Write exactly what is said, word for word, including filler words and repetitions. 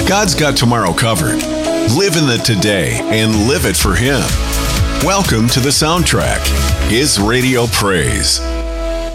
God's got tomorrow covered. Live in the today and live it for Him. Welcome to the Soundtrack, His Radio Praise.